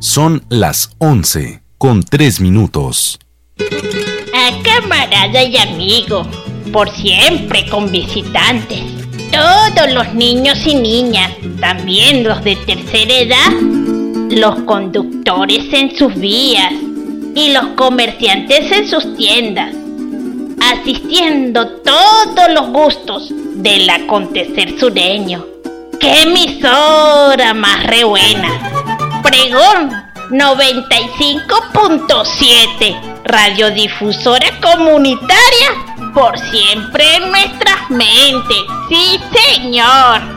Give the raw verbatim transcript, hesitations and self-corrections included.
Son las once con tres minutos. A camarada y amigo, por siempre con visitantes. Todos los niños y niñas, también los de tercera edad, los conductores en sus vías y los comerciantes en sus tiendas, asistiendo todos los gustos del acontecer sureño. ¡Qué emisora más re buena! Pregón noventa y cinco punto siete, radiodifusora comunitaria, por siempre en nuestras mentes. ¡Sí, señor!